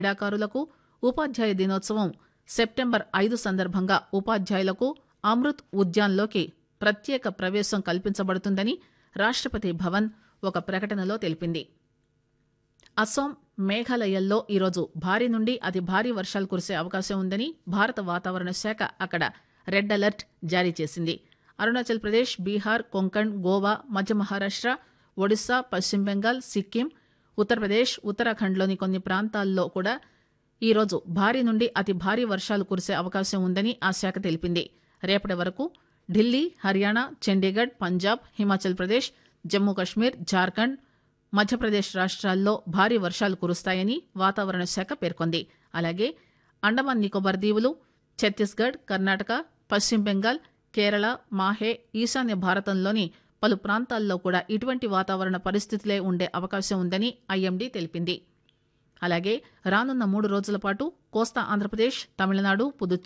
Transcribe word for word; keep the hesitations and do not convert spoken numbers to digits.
క్రీడాకారులకు ఉపాధ్యాయ దినోత్సవం సెప్టెంబర్ ఐదు సందర్భంగా ఉపాధ్యాయులకు అమృత్ ఉద్యాన్లోకి ప్రత్యేక ప్రవేశం కల్పించబడుతుందని రాష్టపతి భవన్ ఒక ప్రకటనలో తెలిపింది. అస్సాం, మేఘాలయల్లో ఈరోజు భారీ నుండి అతి భారీ వర్షాలు కురిసే అవకాశం ఉందని భారత వాతావరణ శాఖ అక్కడ రెడ్ అలర్ట్ జారీ చేసింది. అరుణాచల్ ప్రదేశ్, బీహార్, కొంకణ్, గోవా, మధ్య మహారాష్ట, ఒడిశా, పశ్చిమ బెంగాల్, సిక్కిం, ఉత్తరప్రదేశ్, ఉత్తరాఖండ్లోని కొన్ని ప్రాంతాల్లో కూడా ఈరోజు భారీ నుండి అతి భారీ వర్షాలు కురిసే అవకాశం ఉందని ఆ శాఖ తెలిపింది. రేపటి వరకు ఢిల్లీ, హర్యానా, చండీగఢ్, పంజాబ్, హిమాచల్ ప్రదేశ్, జమ్మూ కశ్మీర్, జార్ఖండ్, మధ్యప్రదేశ్ రాష్ట్రాల్లో భారీ వర్షాలు కురుస్తాయని వాతావరణ శాఖ పేర్కొంది. అలాగే అండమాన్ నికోబార్ దీవులు, ఛత్తీస్గఢ్, కర్ణాటక, పశ్చిమ బెంగాల్, కేరళ, మాహే, ఈశాన్య భారతంలోని పలు ప్రాంతాల్లో కూడా ఇటువంటి వాతావరణ పరిస్థితులే ఉండే అవకాశం ఉందని ఐఎండీ తెలిపింది. అలాగే రానున్న మూడు రోజుల పాటు కోస్తా ఆంధ్రప్రదేశ్, తమిళనాడు, పుదుచ్చేరి